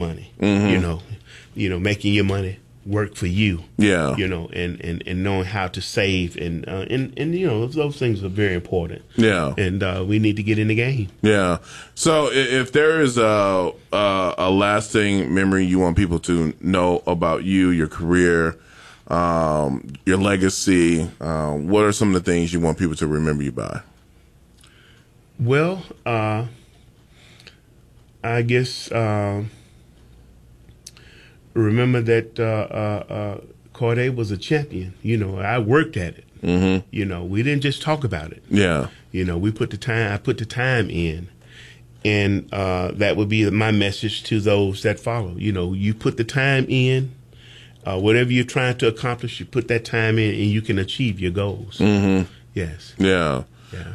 money. Making your money work for you. Yeah. And knowing how to save and those things are very important. Yeah. And we need to get in the game. Yeah. So if there is a lasting memory you want people to know about you, your career, your legacy, what are some of the things you want people to remember you by? Well, I guess remember that Corday was a champion. I worked at it. Mm-hmm. We didn't just talk about it. Yeah. We put the time. I put the time in, and that would be my message to those that follow. You put the time in. Whatever you're trying to accomplish, you put that time in, and you can achieve your goals. Mm-hmm. Yes. Yeah. Yeah.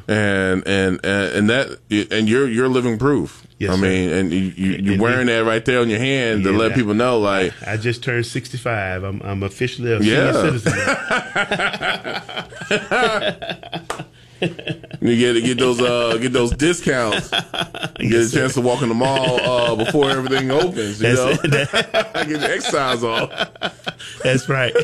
And you're living proof. Yes, I mean, and you're wearing that right there on your hand to let people know. Like, I just turned 65. I'm officially a senior citizen. You get those discounts. You get a chance to walk in the mall before everything opens. Get the exercise off. That's right.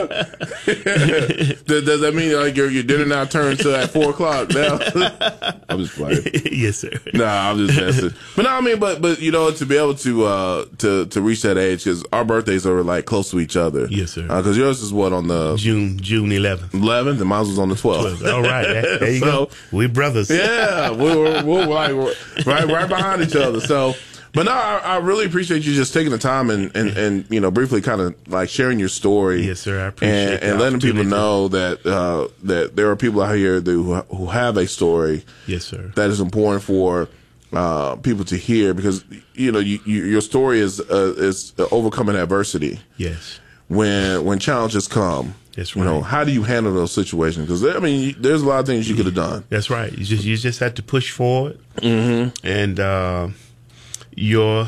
Does that mean like your dinner now turns to at 4:00 now? I'm just playing. Yes, sir. Nah, I'm just messing. But no, I mean, but to be able to reach that age, because our birthdays are like close to each other. Yes, sir. Because yours is what, on the June 11th. 11th, and mine was on the 12th. All right, there you go. We brothers. Yeah, we're like right behind each other. So. But no, I really appreciate you just taking the time and briefly kind of like sharing your story. Yes, sir. I appreciate it. And letting people know that that there are people out here who have a story. Yes, sir. That is important for people to hear, because your story is overcoming adversity. Yes. When challenges come. That's right. How do you handle those situations? Because there's a lot of things you could have done. That's right. You just have to push forward. Mm-hmm. And your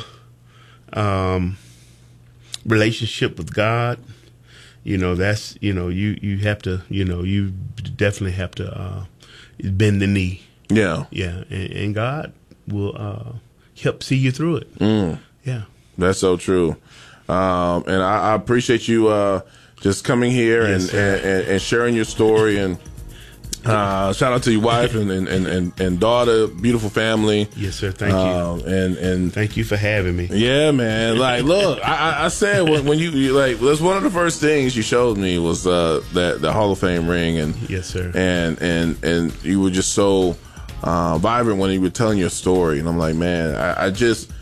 relationship with God, that's you have to you definitely have to bend the knee. Yeah. And God will help see you through it. Yeah, that's so true. And I appreciate you just coming here and sharing your story, and shout out to your wife and daughter, beautiful family. Yes, sir. Thank you. And thank you for having me. Yeah, man. Like, look, I said when you like, that's one of the first things you showed me was the Hall of Fame ring, and yes, sir. And you were just so vibrant when you were telling your story, and I'm like, man, I just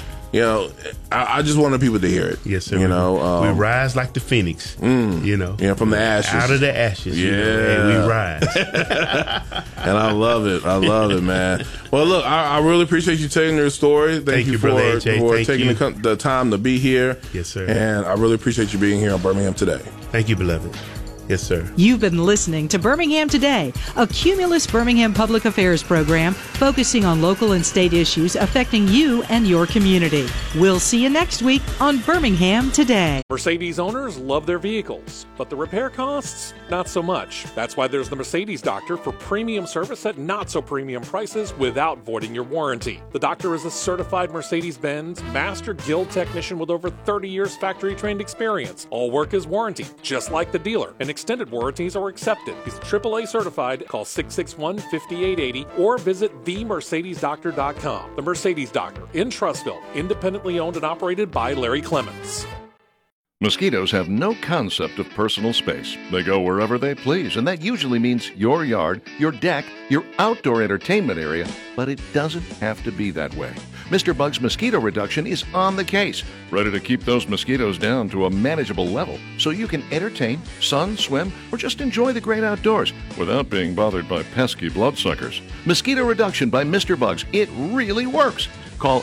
wanted people to hear it. Yes, sir. We rise like the phoenix. From the ashes. Out of the ashes. Yeah. And we rise. And I love it, man. Well, look, I really appreciate you telling your story. Thank you for taking the time to be here. Yes, sir. And I really appreciate you being here on Birmingham Today. Thank you, beloved. Yes, sir. You've been listening to Birmingham Today, a Cumulus Birmingham public affairs program focusing on local and state issues affecting you and your community. We'll see you next week on Birmingham Today. Mercedes owners love their vehicles, but the repair costs, not so much. That's why there's the Mercedes Doctor for premium service at not so premium prices without voiding your warranty. The doctor is a certified Mercedes-Benz Master Guild technician with over 30 years factory-trained experience. All work is warranted, just like the dealer, and extended warranties are accepted. He's AAA certified. Call 661-5880 or visit themercedesdoctor.com. The Mercedes Doctor in Trussville, independently owned and operated by Larry Clements. Mosquitoes have no concept of personal space. They go wherever they please, and that usually means your yard, your deck, your outdoor entertainment area, but it doesn't have to be that way. Mr. Bug's Mosquito Reduction is on the case, ready to keep those mosquitoes down to a manageable level so you can entertain, sun, swim, or just enjoy the great outdoors without being bothered by pesky bloodsuckers. Mosquito Reduction by Mr. Bugs. It really works. Call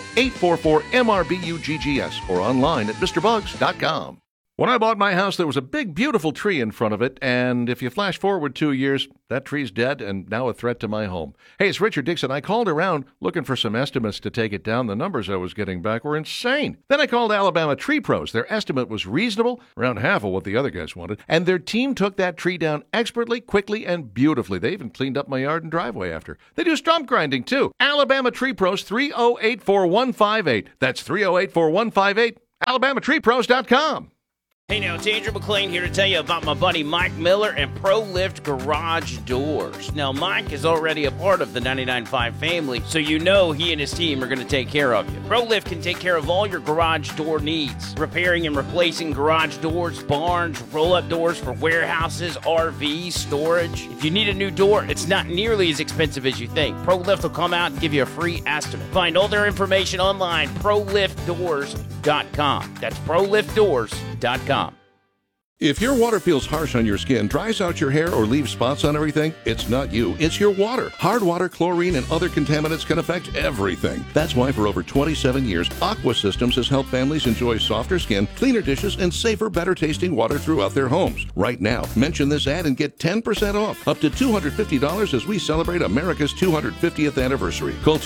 844-MRBUGGS or online at MrBugs.com. When I bought my house, there was a big, beautiful tree in front of it, and if you flash forward 2 years, that tree's dead and now a threat to my home. Hey, it's Richard Dixon. I called around looking for some estimates to take it down. The numbers I was getting back were insane. Then I called Alabama Tree Pros. Their estimate was reasonable, around half of what the other guys wanted, and their team took that tree down expertly, quickly, and beautifully. They even cleaned up my yard and driveway after. They do stump grinding, too. Alabama Tree Pros, 308-4158. That's 308-4158. AlabamaTreePros.com. Hey now, it's Andrew McLean here to tell you about my buddy Mike Miller and ProLift Garage Doors. Now, Mike is already a part of the 99.5 family, so you know he and his team are going to take care of you. ProLift can take care of all your garage door needs, repairing and replacing garage doors, barns, roll-up doors for warehouses, RVs, storage. If you need a new door, it's not nearly as expensive as you think. ProLift will come out and give you a free estimate. Find all their information online, ProLiftDoors.com. That's ProLiftDoors.com. If your water feels harsh on your skin, dries out your hair, or leaves spots on everything, it's not you, it's your water. Hard water, chlorine, and other contaminants can affect everything. That's why for over 27 years, Aqua Systems has helped families enjoy softer skin, cleaner dishes, and safer, better-tasting water throughout their homes. Right now, mention this ad and get 10% off, up to $250 as we celebrate America's 250th anniversary. Call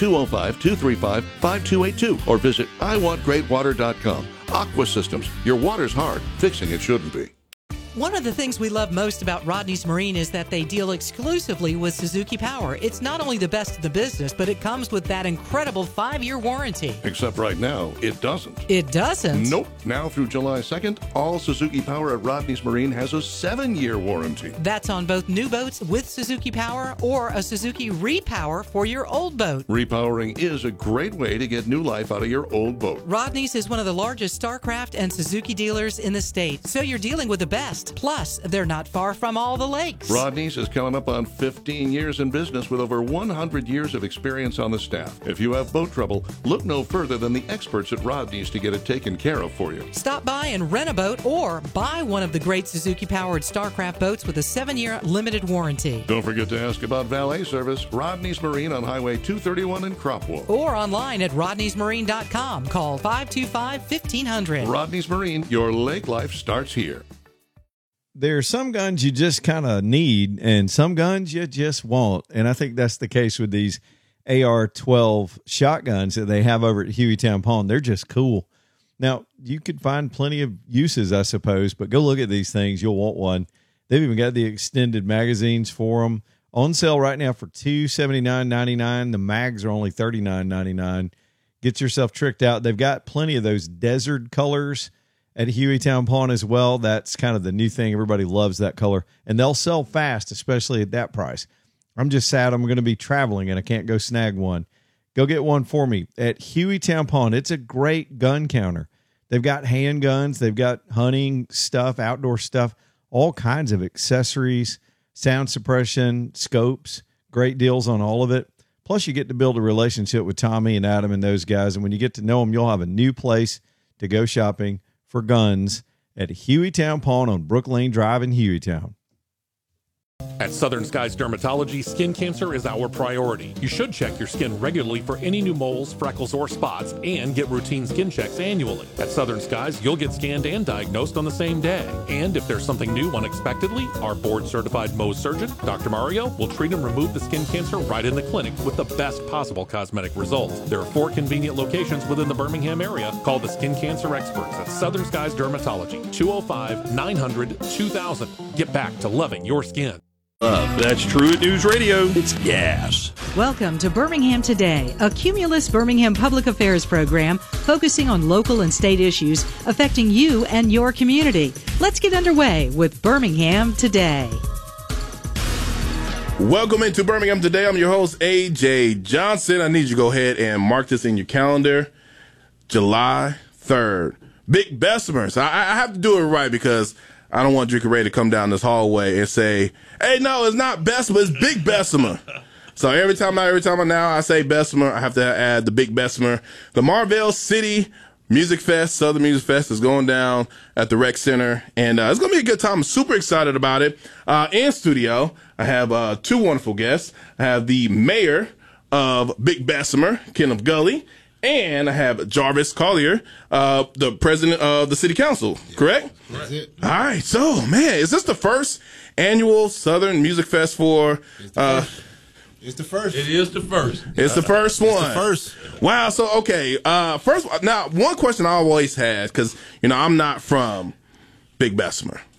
205-235-5282 or visit iwantgreatwater.com. Aqua Systems, your water's hard, fixing it shouldn't be. One of the things we love most about Rodney's Marine is that they deal exclusively with Suzuki Power. It's not only the best in the business, but it comes with that incredible 5-year warranty. Except right now, it doesn't. It doesn't? Nope. Now through July 2nd, all Suzuki Power at Rodney's Marine has a 7-year warranty. That's on both new boats with Suzuki Power or a Suzuki Repower for your old boat. Repowering is a great way to get new life out of your old boat. Rodney's is one of the largest StarCraft and Suzuki dealers in the state, so you're dealing with the best. Plus, they're not far from all the lakes. Rodney's is coming up on 15 years in business with over 100 years of experience on the staff. If you have boat trouble, look no further than the experts at Rodney's to get it taken care of for you. Stop by and rent a boat or buy one of the great Suzuki-powered StarCraft boats with a 7-year limited warranty. Don't forget to ask about valet service. Rodney's Marine on Highway 231 in Cropwell. Or online at rodneysmarine.com. Call 525-1500. Rodney's Marine, your lake life starts here. There are some guns you just kind of need and some guns you just want. And I think that's the case with these AR-12 shotguns that they have over at Hueytown Pawn. They're just cool. Now, you could find plenty of uses, I suppose, but go look at these things. You'll want one. They've even got the extended magazines for them. On sale right now for $279.99. The mags are only $39.99. Get yourself tricked out. They've got plenty of those desert colors at Hueytown Pawn as well. That's kind of the new thing. Everybody loves that color. And they'll sell fast, especially at that price. I'm just sad I'm going to be traveling and I can't go snag one. Go get one for me at Hueytown Pawn. It's a great gun counter. They've got handguns. They've got hunting stuff, outdoor stuff, all kinds of accessories, sound suppression, scopes, great deals on all of it. Plus, you get to build a relationship with Tommy and Adam and those guys. And when you get to know them, you'll have a new place to go shopping for guns at Hueytown Pawn on Brook Lane Drive in Hueytown. At Southern Skies Dermatology, skin cancer is our priority. You should check your skin regularly for any new moles, freckles, or spots, and get routine skin checks annually. At Southern Skies, you'll get scanned and diagnosed on the same day. And if there's something new unexpectedly, our board-certified Mohs surgeon, Dr. Mario, will treat and remove the skin cancer right in the clinic with the best possible cosmetic results. There are 4 convenient locations within the Birmingham area. Call the skin cancer experts at Southern Skies Dermatology, 205-900-2000. Get back to loving your skin. That's Truett News Radio. It's gas. Welcome to Birmingham Today, a Cumulus Birmingham public affairs program focusing on local and state issues affecting you and your community. Let's get underway with Birmingham Today. Welcome into Birmingham Today. I'm your host, AJ Johnson. I need you to go ahead and mark this in your calendar. July 3rd. Big Bessemer. So I have to do it right because I don't want Drinker Ray to come down this hallway and say, hey, no, it's not Bessemer, it's Big Bessemer. So every time I say Bessemer, I have to add the Big Bessemer. The Marvell City Music Fest, Southern Music Fest, is going down at the Rec Center, and it's going to be a good time. I'm super excited about it. In studio, I have 2 wonderful guests. I have the mayor of Big Bessemer, Kenneth Gully, and I have Jarvis Collier, the president of the city council, correct? That's it. All right. So, man, is this the first annual Southern Music Fest for? It's the first. It is the first. It's the first one. It's the first. Wow. So, okay. First, now, one question I always had, because, I'm not from Big Bessemer.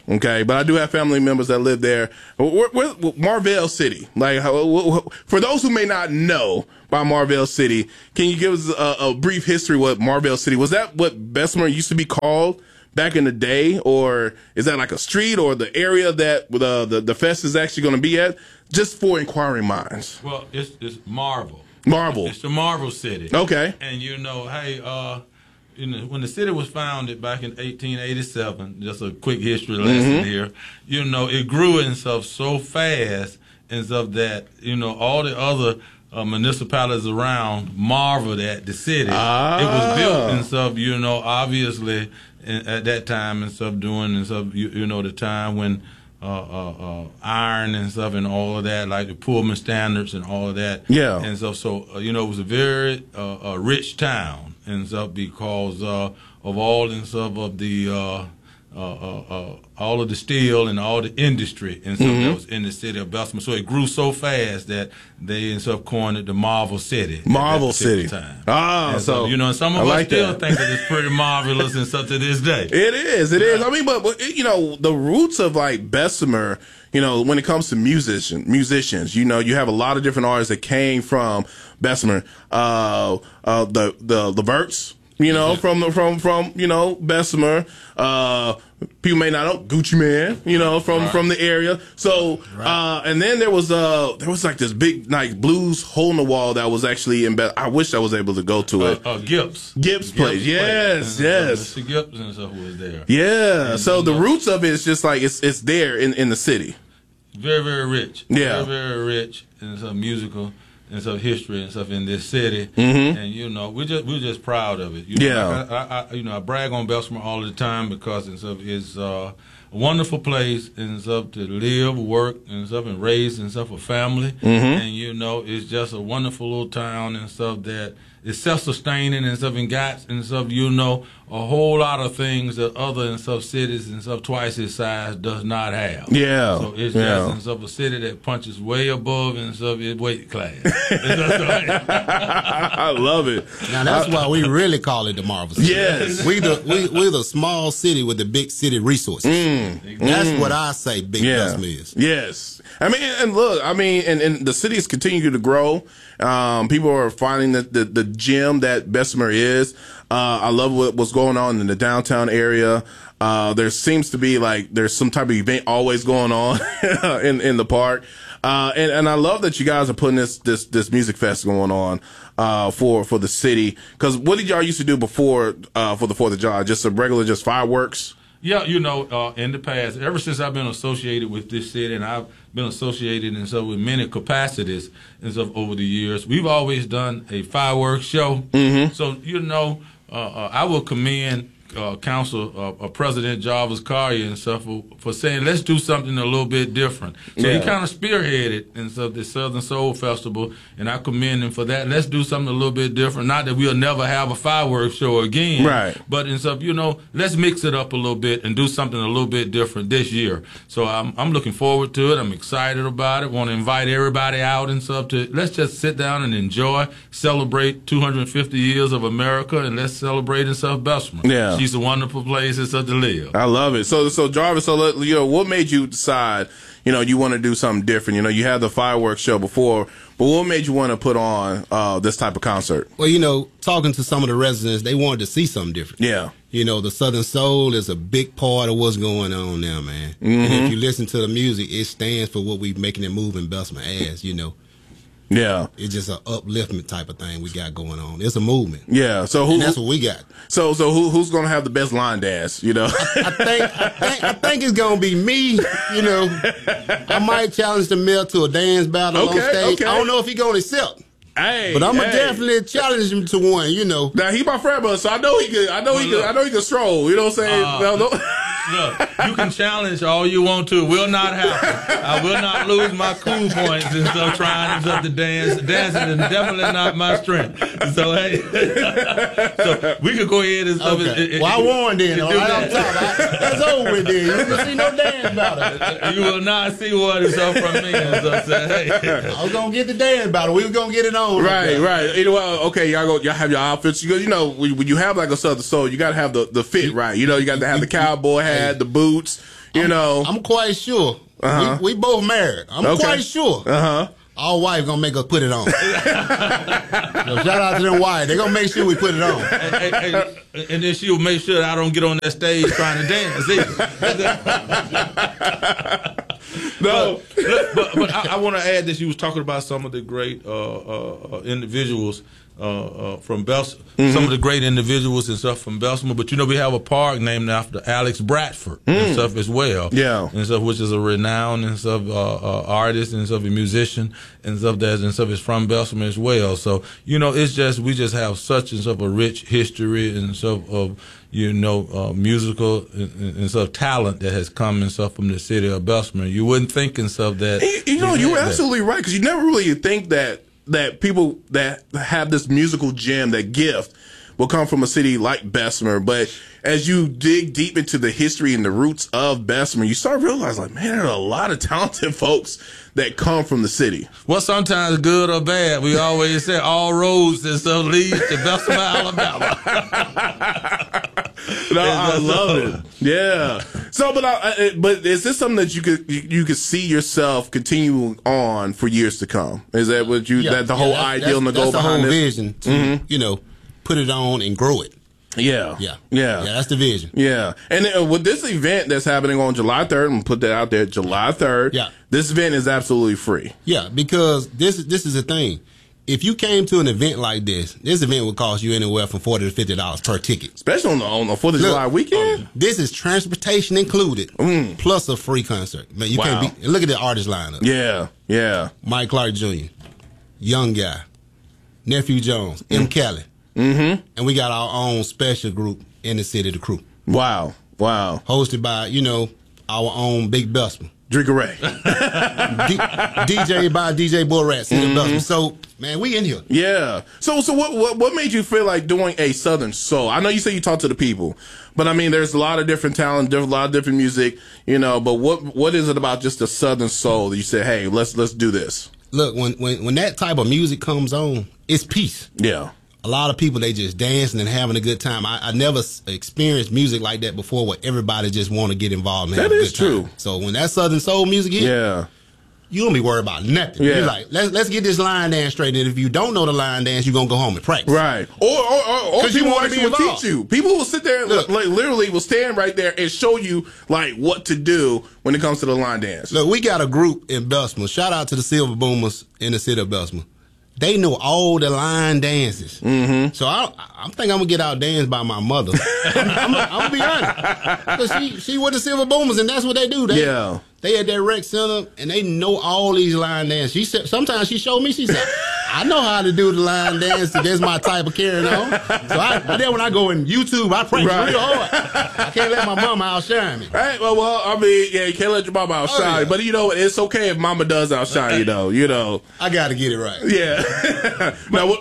Okay, but I do have family members that live there. Where Marvell City. Like, for those who may not know about Marvell City, can you give us a brief history what Marvell City was? That what Bessemer used to be called back in the day, or is that like a street or the area that the fest is actually going to be at? Just for inquiring minds. Well, it's Marvel. Marvel. It's the Marvel City. Okay. And when the city was founded back in 1887, just a quick history lesson here, it grew and stuff so fast and stuff that, all the other municipalities around marveled at the city. It was built and stuff, obviously at that time and stuff doing and stuff, the time when iron and stuff and all of that, like the Pullman standards and all of that. Yeah. And so it was a very rich town and stuff because of all and stuff of the all of the steel and all the industry and stuff that was in the city of Bessemer. So it grew so fast that they and stuff coined it the Marvel City. Marvel City. Time. And some of us still think that it's pretty marvelous and stuff to this day. It is. I mean, but the roots of like Bessemer, when it comes to musicians, you have a lot of different artists that came from Bessemer. The Verts. From Bessemer. People may not know Gucci Man, from the area. So, and then there was like this big like blues hole in the wall that was actually in I wish I was able to go to it. Gibbs place. Yes. Mr. Gibbs and stuff was there. Yeah. And so the roots of it is just like it's there in the city. Very, very rich. Yeah. Very, very rich and some musical and some history and stuff in this city, and we're just proud of it. I brag on Bessemer all the time because it's a wonderful place and stuff to live, work and stuff, and raise and stuff a family, and it's just a wonderful little town and stuff that is self-sustaining and stuff, and got and stuff, a whole lot of things that other and stuff cities and stuff twice its size does not have. Yeah. So it's just and stuff a city that punches way above and stuff its weight class. I love it. Now that's why we really call it the Marvel City. Yes. We're the small city with the big city resources. That's what I say big Bessemer is. Yes. I mean, and look, and the city is continuing to grow. People are finding the gem that Bessemer is. I love what's going on in the downtown area. There seems to be there's some type of event always going on in the park. And I love that you guys are putting this music fest going on for the city. Because what did y'all used to do before for the 4th of July? Just just fireworks? Yeah, in the past, ever since I've been associated with this city, and I've been associated and so with many capacities and stuff over the years, we've always done a fireworks show. So I will commend Council President Jarvis Collier and stuff for saying let's do something a little bit different. So he kind of spearheaded and stuff the Southern Soul Festival, and I commend him for that. Let's do something a little bit different. Not that we'll never have a fireworks show again, right? But and stuff, let's mix it up a little bit and do something a little bit different this year. So I'm looking forward to it. I'm excited about it. Want to invite everybody out and stuff to let's just sit down and enjoy, celebrate 250 years of America, and let's celebrate in South Bessemer. Yeah. She's a wonderful place and stuff to live. I love it. So Jarvis, what made you decide, you want to do something different? You had the fireworks show before, but what made you want to put on this type of concert? Well, talking to some of the residents, they wanted to see something different. Yeah. The Southern Soul is a big part of what's going on now, man. And if you listen to the music, it stands for what we're making it move in Bessemer as, Yeah. It's just an upliftment type of thing we got going on. It's a movement. Yeah. So that's what we got. So who's gonna have the best line dance? I think it's gonna be me. I might challenge the mayor to a dance battle on stage. Okay. I don't know if he's gonna accept. Hey, but I'm gonna definitely challenge him to one. Now he my friend, but so I know he could stroll. You know what I'm saying? Look, you can challenge all you want to. Will not happen. I will not lose my cool points and stuff trying and stuff to dance. Dancing is definitely not my strength. So hey, so we could go ahead and stuff. Okay. I won then. That's over with then. You can see no dance battle. You will not see what is up from me. And so hey. I was gonna get the dance battle. We was gonna get it on. Right. Okay, y'all have your outfits. When you have like a Southern Soul, you gotta have the fit right. You got to have the cowboy hat. hat, the boots. You know, I'm quite sure. We both married. I'm quite sure. Our wife gonna make us put it on. So shout out to them wives. They gonna make sure we put it on. And then she'll make sure that I don't get on that stage trying to dance either. No, but I want to add this. You was talking about some of the great individuals from Bessemer, some of the great individuals and stuff from Bessemer. But we have a park named after Alex Bradford and stuff as well. Yeah, and stuff which is a renowned and stuff artist and stuff a musician and stuff is from Bessemer as well. So it's just we just have such and stuff a rich history and stuff of musical and stuff talent that has come and stuff from the city of Bessemer. You wouldn't think and stuff that you were absolutely right, because you never really think that people that have this musical gem, that gift, will come from a city like Bessemer. But as you dig deep into the history and the roots of Bessemer, you start realizing, like, man, there are a lot of talented folks that come from the city. Well, sometimes good or bad. We always say all roads and stuff lead to Bessemer, Alabama. No, I love it. Yeah. So, but is this something that you could see yourself continuing on for years to come? Is that what that the whole ideal and the goal behind this? That's the whole vision to put it on and grow it. Yeah. That's the vision. Yeah. And with this event that's happening on July 3rd, I'm going to put that out there, July 3rd. Yeah. This event is absolutely free. Yeah, because this is the thing. If you came to an event like this event would cost you anywhere from $40 to $50 per ticket. Especially on the 4th of July weekend. This is transportation included, plus a free concert. Man, you can't beat. Look at the artist lineup. Yeah. Mike Clark Jr., Young Guy, Nephew Jones, M. Kelly. And we got our own special group in the city, the Crew. Wow. Hosted by, our own Big Bessemer. Drinker Ray. DJ by DJ Bull Rat, City of Bessemer. So, man, we in here. Yeah. So what made you feel like doing a Southern Soul? I know you say you talk to the people, but I mean, there's a lot of different talent, a lot of different music, but what is it about just the Southern Soul that you say, hey, let's do this? Look, when that type of music comes on, it's peace. Yeah. A lot of people, they just dancing and having a good time. I never experienced music like that before, where everybody just want to get involved and have a good time. That is true. So when that Southern Soul music hit, you don't be worried about nothing. Yeah. You're like, let's get this line dance straight. And if you don't know the line dance, you're going to go home and practice. Right. Or people will teach you. People will sit there and literally will stand right there and show you like what to do when it comes to the line dance. Look, we got a group in Bessemer. Shout out to the Silver Boomers in the city of Bessemer. They know all the line dances. So I think I'm going to get outdanced by my mother. I'm going to be honest. Because she with the Silver Boomers, and that's what they do. They at that rec center, and they know all these line dances. Sometimes she showed me, she said, I know how to do the line dance. That's my type of carrying on. So then when I go in YouTube, I practice real hard. I can't let my mama outshine me. Right. Well, I mean, you can't let your mama outshine. But, it's okay if mama does outshine you, I got to get it right. Yeah. Now,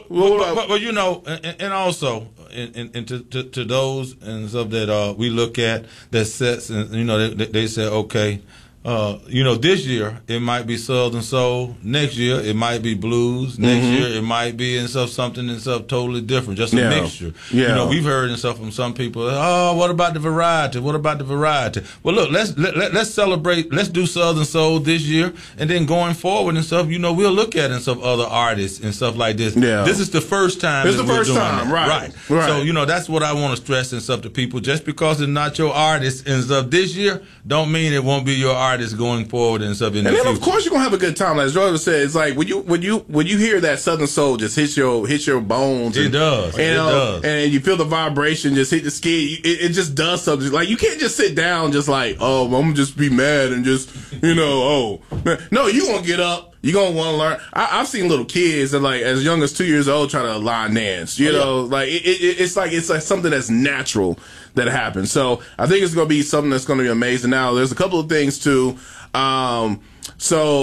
and also, and to those and stuff that we look at that sets, and they say, okay, this year it might be Southern Soul. Next year it might be blues. Next year it might be something totally different, just a mixture. Yeah. We've heard and stuff from some people. Oh, what about the variety? What about the variety? Well, look, let's celebrate. Let's do Southern Soul this year, and then going forward and stuff. We'll look at and stuff other artists and stuff like this. Yeah. This is the first time. This is the first time, right? So that's what I want to stress and stuff to people. Just because it's not your artist and stuff this year, don't mean it won't be your artist going forward and stuff in the future. And then of course you're gonna have a good time. Like Jordan said, it's like when you hear that Southern Soul just hit your bones. It does. It does. And you feel the vibration just hit the skin. It just does something. Like you can't just sit down just like, oh, I'm gonna just be mad and just no, you gonna get up. You're going to want to learn. I've seen little kids that like as young as 2 years old trying to line dance. Like it's like something that's natural that happens. So I think it's going to be something that's going to be amazing. Now, there's a couple of things too. So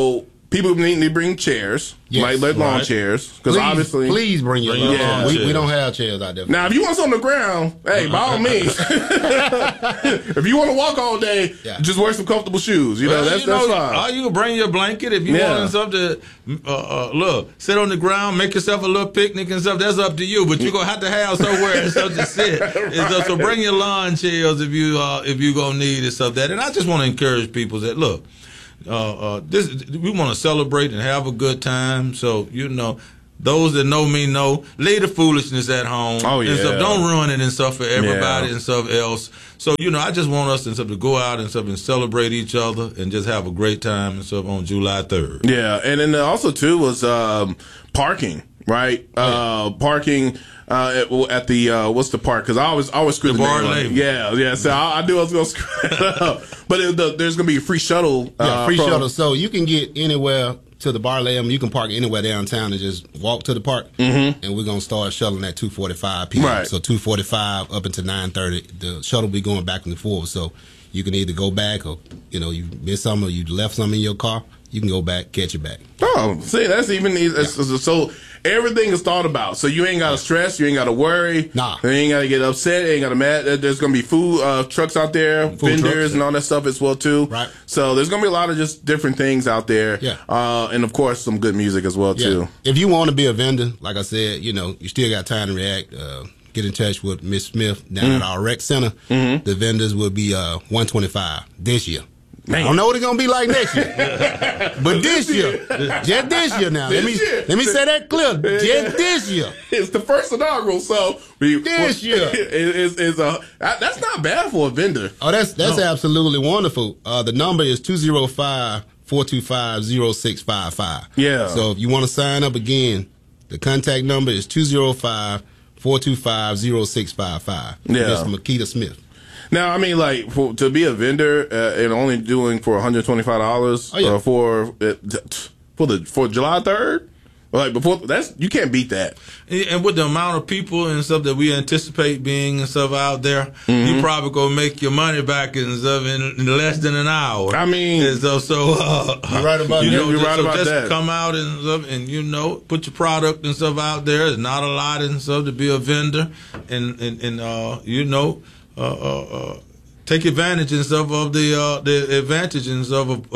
people need to bring chairs, like lawn chairs, because obviously, please bring your lawn chairs. We don't have chairs out there. Now, if you want something on the ground, hey, by all means. If you want to walk all day, just wear some comfortable shoes. That's fine. Or you can bring your blanket if you want something. Look, sit on the ground, make yourself a little picnic and stuff. That's up to you, but you're gonna have to have somewhere and stuff to sit. And so bring your lawn chairs if you gonna need and stuff that. And I just want to encourage people that look. We want to celebrate and have a good time. So, those that know me know, lay the foolishness at home. Oh, yeah. And stuff. Don't ruin it and stuff for everybody and stuff else. So, I just want us and stuff to go out and stuff and celebrate each other and just have a great time and stuff on July 3rd. Yeah. And then also, too, was parking, right? Parking. At the what's the park? Because I always screw the name up. Yeah. So I knew I was gonna screw it up. But there's gonna be a free shuttle. Shuttle. So you can get anywhere to the Bar Lamb. You can park anywhere downtown and just walk to the park. And we're gonna start shuttling at 2:45 p.m. Right. So 2:45 up until 9:30. The shuttle will be going back and forth. So you can either go back or you missed something or you left something in your car. You can go back, catch it back. Oh, see, that's even so. Everything is thought about, so you ain't got to stress, you ain't got to worry, you ain't got to get upset, you ain't got to mad. There's gonna be food trucks out there, vendors and all that stuff as well too. Right. So there's gonna be a lot of just different things out there. Yeah. And of course some good music as well too. If you want to be a vendor, like I said, you still got time to react. Get in touch with Miss Smith down at our rec center. The vendors will be $125 this year. Man. I don't know what it's gonna be like next year, but this year, just this year. Now, let me say that clear. Just this year, it's the first inaugural, so this year is that's not bad for a vendor. Oh, that's absolutely wonderful. The number is 205-425-0655. Yeah. So if you want to sign up again, the contact number is 205-425-0655. Yeah. Miss Makita Smith. Now, I mean, like, to be a vendor and only doing for $125 for July 3rd, like before you can't beat that. And with the amount of people and stuff that we anticipate being and stuff out there, you probably gonna make your money back and stuff in less than an hour. I mean, and so you're right about that. You're right about just that. Come out and stuff, and put your product and stuff out there. It's not a lot and stuff to be a vendor, and take advantage and stuff of the advantage and stuff of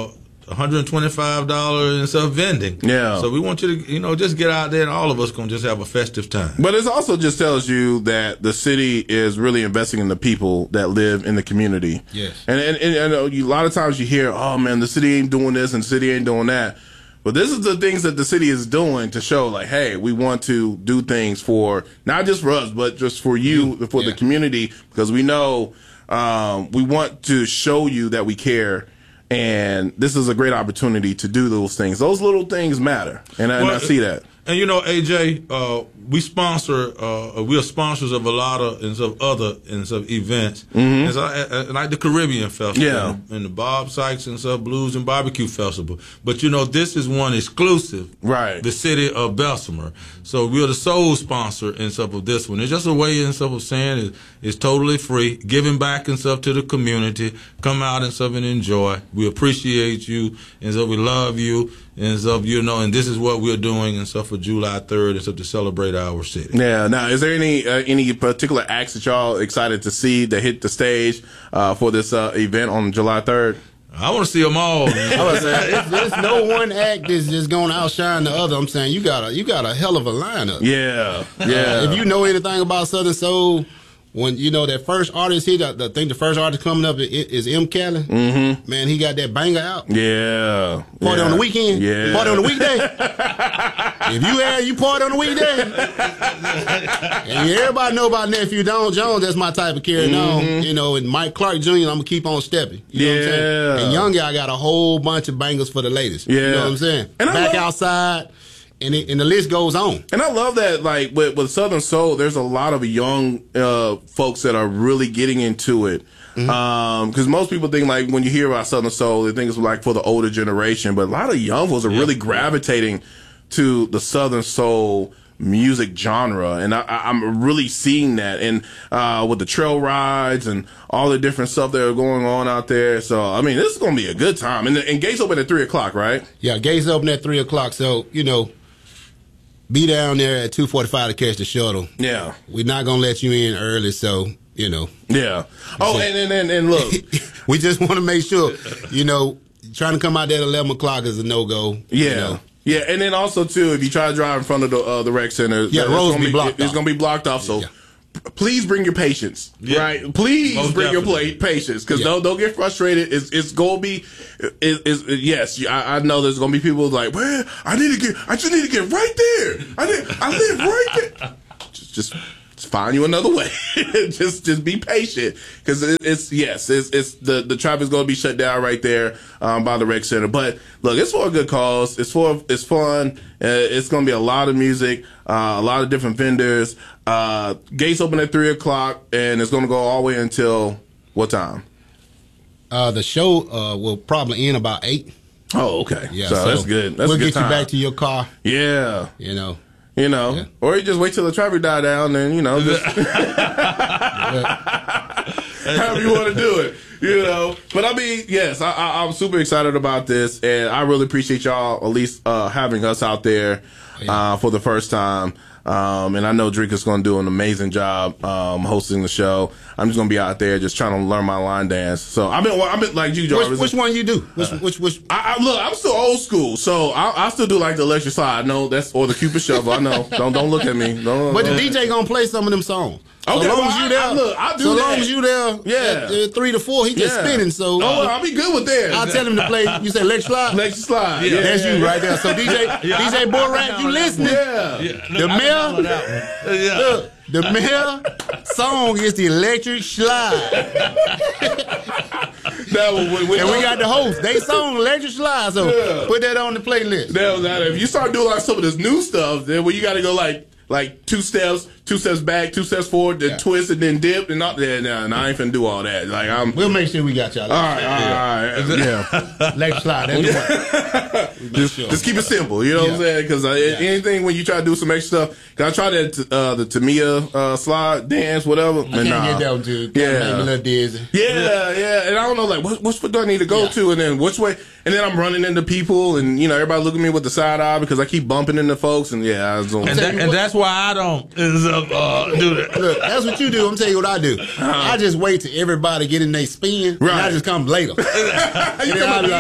$125 and stuff vending. Yeah. So we want you to, just get out there and all of us gonna just have a festive time. But it also just tells you that the city is really investing in the people that live in the community. Yes. And a lot of times you hear, oh man, the city ain't doing this and the city ain't doing that. But this is the things that the city is doing to show, like, hey, we want to do things for not just for us, but just for you, for the community, because we know we want to show you that we care, and this is a great opportunity to do those things. Those little things matter, and I see that. And AJ, we sponsor. We are sponsors of a lot of other events, and so, like the Caribbean Festival, and the Bob Sykes and Blues and Barbecue Festival. But this is one exclusive, right? The city of Bessemer. So we are the sole sponsor and stuff of this one. It's just a way and stuff of saying it's totally free, giving back and stuff to the community. Come out and stuff and enjoy. We appreciate you, and so we love you. And stuff, and this is what we're doing and stuff for July 3rd and stuff to celebrate our city. Yeah. Now, is there any particular acts that y'all excited to see that hit the stage for this event on July 3rd? I want to see them all. There's no one act that's just going to outshine the other. I'm saying you got a hell of a lineup. Yeah. If you know anything about Southern Soul, when that first artist here, I think the first artist coming up is M. Kelly. Mm-hmm. Man, he got that banger out. Yeah. Party on the weekend. Yeah. Party on the weekday. If you party on the weekday. And everybody know about Nephew Don Jones. That's my type of carrying on. And Mike Clark Jr., I'm going to keep on stepping. You know what I'm saying? And Young Guy got a whole bunch of bangers for the ladies. Yeah. You know what I'm saying? And Back Outside. And the list goes on. And I love that, like, with Southern Soul, there's a lot of young folks that are really getting into it. Because most people think, like, when you hear about Southern Soul, they think it's, like, for the older generation. But a lot of young folks are really gravitating to the Southern Soul music genre, and I'm really seeing that, and with the trail rides and all the different stuff that are going on out there. So I mean, this is gonna be a good time. And gates open at 3:00, right? Yeah, gates open at 3:00. So be down there at 2:45 to catch the shuttle. Yeah, we're not gonna let you in early, so Yeah. Oh, and look, we just want to make sure, trying to come out there at 11 o'clock is a no-go. Yeah. Yeah, and then also, too, if you try to drive in front of the rec center, the roads will be blocked off. It's going to be blocked off, so please bring your patience, right? Please bring your patience, because don't get frustrated. It's going to be, yes, I know there's going to be people like, well, I just need to get right there. I live right there. Just find you another way. just be patient, because it's the traffic's going to be shut down right there by the rec center. But look, it's for a good cause. It's fun. It's going to be a lot of music, a lot of different vendors. Gates open at 3:00, and it's going to go all the way until what time? The show will probably end about 8. Oh, okay. Yeah, so that's good. We'll get you back to your car. Yeah. Or you just wait till the traffic die down, and just however you want to do it. But I mean, yes, I'm super excited about this, and I really appreciate y'all at least having us out there for the first time. And I know Drake is going to do an amazing job hosting the show. I'm just going to be out there just trying to learn my line dance. So I've been like you, Jarvis. Which one you do? Which? Look, I'm still old school, so I still do like the electric slide. No, or the Cupid shuffle. I know. Don't look at me. But the DJ gonna play some of them songs. Okay, so long as you there, long as you there, at 3 to 4, he just spinning. So I'll be good with that. I'll tell him to play. You say electric slide. Electric slide. Yeah, that's you right there. So DJ Borat, you listening? Yeah. The mayor. The mayor song is the electric slide. And we got the host. They song electric slide. So put that on the playlist. If you start doing like some of this new stuff, then you got to go like 2 steps back, 2 steps forward, then twist and then dip and not there. Now, I ain't finna do all that. We'll make sure we got y'all. All right. Yeah. Electric slide. That's the one. Just keep it simple. You know what I'm saying? Because anything when you try to do some extra stuff, cause I tried the Tamia slide dance, whatever. I can't get that one too. Yeah, make me a little dizzy. Yeah. And I don't know which foot do I need to go to, and then which way. And then I'm running into people, and everybody looking at me with the side eye because I keep bumping into folks, and and that's why I don't do that. Look, that's what you do. I'm telling you what I do. I just wait till everybody get in their spin, and I just come later. And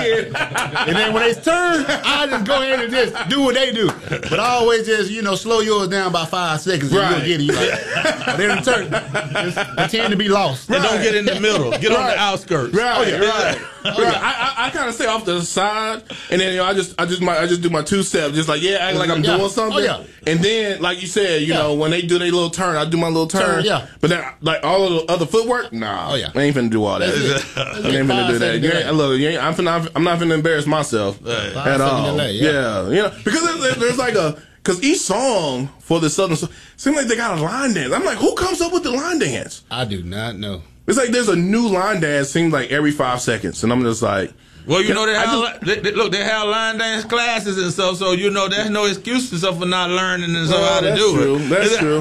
then when it's turn, I just go ahead and just do what they do. But I always just slow yours down by 5 seconds, and you'll get it. But then turn, I tend to be lost. And don't get in the middle. Get on the outskirts. Right. I kind of stay off the side, and then I just do my 2 steps, just act like I'm doing something. And then, like you said, when they do their little turn, I do my little turn. But then, all of the other footwork, nah. I ain't finna do all that. I ain't finna do that. I'm not finna embarrass myself at all. Because there's because each song for the Southern song seems like they got a line dance. I'm like, who comes up with the line dance? I do not know. It's like there's a new line dance seems like every 5 seconds, and I'm just like, well, they have line dance classes and stuff, so there's no excuse and stuff for not learning and stuff how to do it. That's true.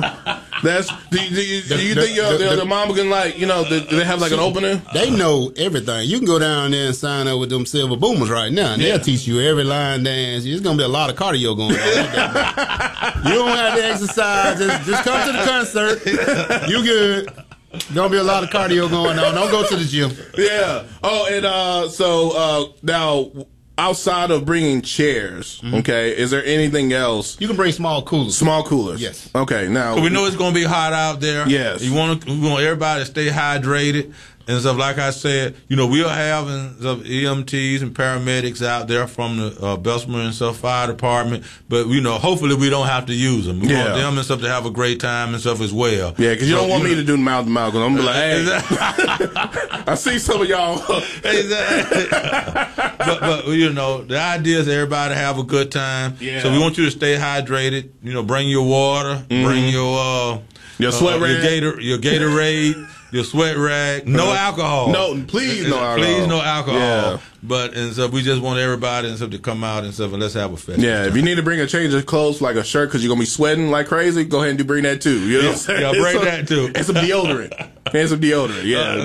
Do you think the mama can do they have an opener? They know everything. You can go down there and sign up with them Silver Boomers right now, and they'll teach you every line dance. There's gonna be a lot of cardio going on. You don't have to exercise. Just come to the concert. You good. Gonna be a lot of cardio going on. Don't go to the gym. Yeah. Oh, and so now outside of bringing chairs, okay, is there anything else? You can bring small coolers. Small coolers. Yes. Okay. Now we know it's gonna be hot out there. Yes. We want everybody to stay hydrated and stuff. Like I said, we're having some EMTs and paramedics out there from the Bessemer and stuff fire department, but hopefully we don't have to use them. We want them and stuff to have a great time and stuff as well. Yeah, because you don't want me to do mouth to mouth, because I'm gonna be like, hey, I see some of y'all. Exactly. but the idea is everybody have a good time. Yeah. So we want you to stay hydrated. Bring your water, bring your sweat your Gatorade. your sweat rag. No alcohol. No, please no alcohol. Please no alcohol. Yeah. But and so we just want everybody and stuff to come out and stuff and let's have a festival. Yeah, if you need to bring a change of clothes, like a shirt, because you're gonna be sweating like crazy, go ahead and bring that too. You know what I'm saying? Yeah, bring that too. And some deodorant. Yeah.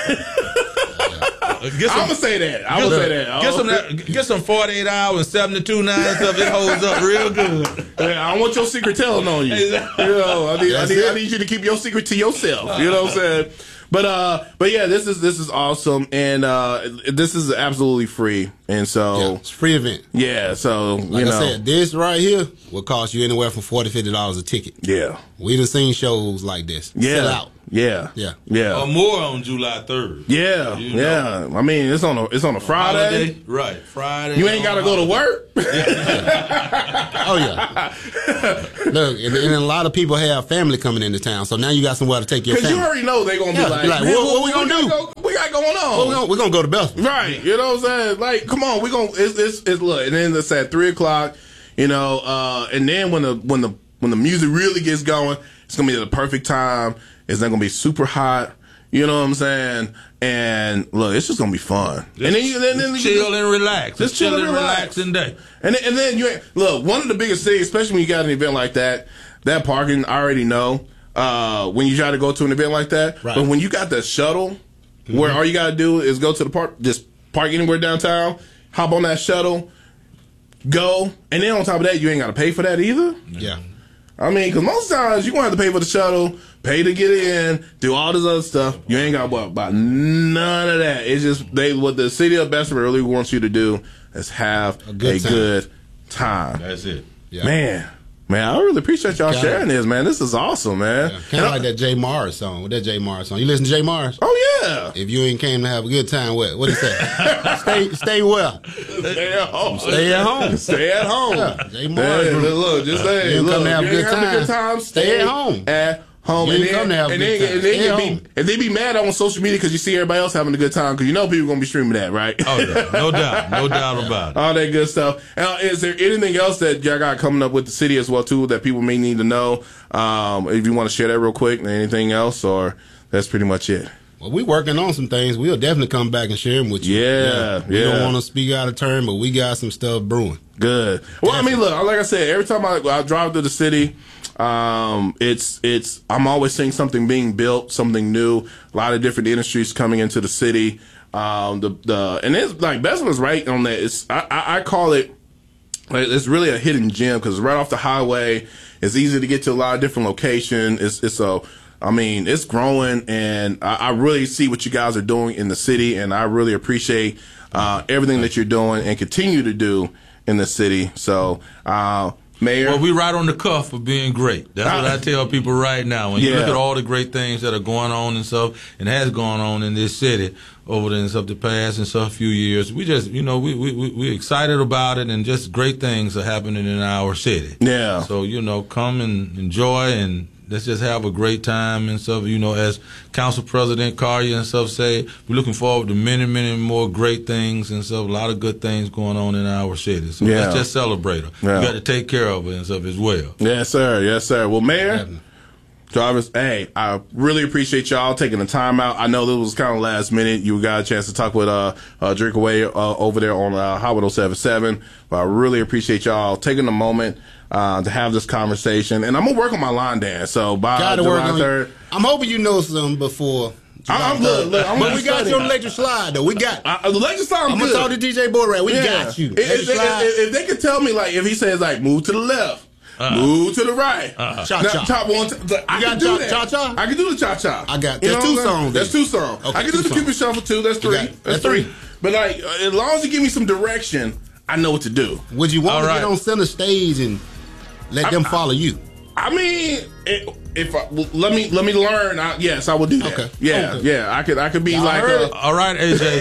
I'm gonna say that. I'm gonna say that. Get some 48 hours and 72 nights stuff. It holds up real good. Yeah, I don't want your secret telling on you. Exactly. You know, I need you to keep your secret to yourself. You know what I'm saying? But yeah, this is awesome, and this is absolutely free, and so it's a free event. Yeah, so like I said, this right here will cost you anywhere from $40-$50 a ticket. Yeah, we done seen shows like this. Yeah, sell out. Yeah. Or more on July 3rd. Yeah, yeah. I mean, it's on a Friday. Holiday. Right, Friday. You ain't got to go to work. Oh yeah. Look, and a lot of people have family coming into town, so now you got somewhere to take your family. Because you already know they're gonna be like, what we gonna do? We got going on. We're gonna go to Belleville. Right. You know what I'm saying? Like, come on, it's look, and then it's at 3:00. You know, and then when the music really gets going, it's gonna be the perfect time. It's not gonna be super hot. You know what I'm saying? And look, it's just gonna be fun. And then you chill and relax. Just chill and relaxing day. And then you look. One of the biggest things, especially when you got an event like that parking, I already know. When you try to go to an event like that, right. But when you got the shuttle, where all you gotta do is go to the park, just park anywhere downtown, hop on that shuttle, go, and then on top of that, you ain't gotta pay for that either. Yeah. I mean, because most times you're going to have to pay for the shuttle, pay to get in, do all this other stuff. You ain't got to worry about none of that. It's just what the city of Bessemer really wants you to do is have a good time. That's it. Yeah. Man, I really appreciate y'all sharing this, man. This is awesome, man. Yeah. Kind of like that Jay Mars song. With that Jay Mars song. You listen to Jay Mars? Oh, yeah. If you ain't came to have a good time, what do you say? Stay well. Stay at home. Stay at home. Stay at home. Yeah. Jay Mars. Man, look, just say, you come to have a good time. Stay at home. Home. And they be mad on social media because you see everybody else having a good time because you know people gonna be streaming that, right? Oh yeah, no doubt about it. All that good stuff. Is there anything else that y'all got coming up with the city as well too that people may need to know? If you want to share that real quick, anything else, or that's pretty much it. Well, we working on some things. We'll definitely come back and share them with you. Yeah. We don't want to speak out of turn, but we got some stuff brewing. Good. Well, definitely. I mean, look, like I said, every time I drive to the city, I'm always seeing something being built, something new, a lot of different industries coming into the city. And it's like Bessemer's right on that. I call it, it's really a hidden gem because it's right off the highway. It's easy to get to a lot of different locations. It's growing, and I really see what you guys are doing in the city, and I really appreciate everything that you're doing and continue to do in the city. So, Mayor. Well, we right on the cuff of being great. That's what I tell people right now. When you look at all the great things that are going on and stuff, and has gone on in this city over the past and stuff few years, we just, we excited about it, and just great things are happening in our city. Yeah. So, come and enjoy, and let's just have a great time and stuff. As Council President Collier and stuff say, we're looking forward to many, many more great things and stuff. A lot of good things going on in our city. So let's just celebrate them. Yeah. We got to take care of it and stuff as well. Yes, sir. Yes, sir. Well, Mayor, Jarvis, hey, I really appreciate y'all taking the time out. I know this was kind of last minute. You got a chance to talk with Drink Away over there on Highway 077. But I really appreciate y'all taking a moment to have this conversation. And I'm going to work on my line dance. So by July 3rd. I'm hoping you know some before. But we got you on the electric slide, though. We got the electric slide. I'm going to talk to DJ Borat. We got you. If they could tell me, like, if he says, like, move to the left. Move to the right. Cha-cha. Top one. I can do that. Cha-cha? I can do the cha-cha. I got there's two songs. That's two songs. Okay, I can do the Cupid Shuffle too. That's three. That's three. But like, as long as you give me some direction, I know what to do. Would you want to get on center stage and let them follow you? I mean, let me learn. Yes, I will do that. Okay. Yeah. I could be like. All right, AJ.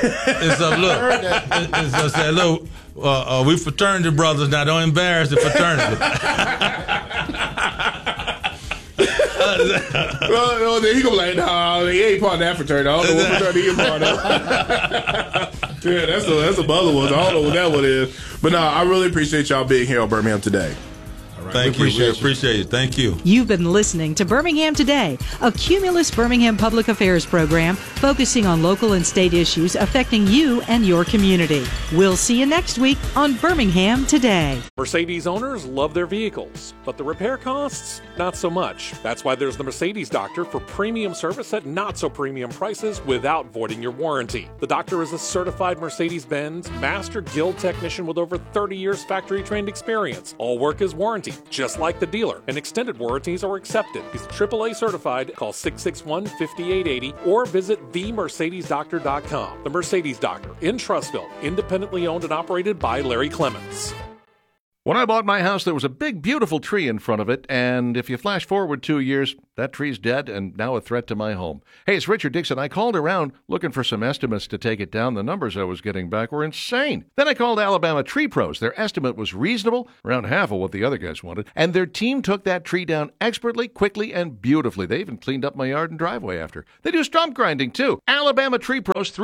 Look. We fraternity brothers now. Don't embarrass the fraternity. Well, then he gonna be like, no, he ain't part of that fraternity. I don't know what fraternity he's part of. Yeah, that's a other one. I don't know what that one is. But no, I really appreciate y'all being here on Birmingham Today. All Thank you. We appreciate it. Thank you. You've been listening to Birmingham Today, a Cumulus Birmingham public affairs program focusing on local and state issues affecting you and your community. We'll see you next week on Birmingham Today. Mercedes owners love their vehicles, but the repair costs, not so much. That's why there's the Mercedes Doctor for premium service at not so premium prices without voiding your warranty. The doctor is a certified Mercedes-Benz Master Guild technician with over 30 years factory trained experience. All work is warranty, just like the dealer, and extended warranties are accepted. He's AAA certified. Call 661-5880 or visit themercedesdoctor.com. The Mercedes Doctor in Trussville, independently owned and operated by Larry Clements. When I bought my house, there was a big, beautiful tree in front of it, and if you flash forward 2 years, that tree's dead and now a threat to my home. Hey, it's Richard Dixon. I called around looking for some estimates to take it down. The numbers I was getting back were insane. Then I called Alabama Tree Pros. Their estimate was reasonable, around half of what the other guys wanted, and their team took that tree down expertly, quickly, and beautifully. They even cleaned up my yard and driveway after. They do stump grinding, too. Alabama Tree Pros,